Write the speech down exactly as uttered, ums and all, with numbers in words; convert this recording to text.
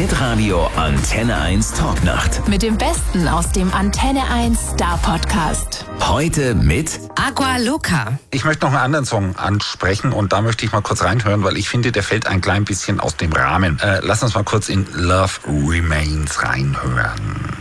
Hitradio Antenne eins Talknacht. Mit dem Besten aus dem Antenne eins Star Podcast. Heute mit Agua Loca. Ich möchte noch einen anderen Song ansprechen und da möchte ich mal kurz reinhören, weil ich finde, der fällt ein klein bisschen aus dem Rahmen. Äh, lass uns mal kurz in Love Remains reinhören.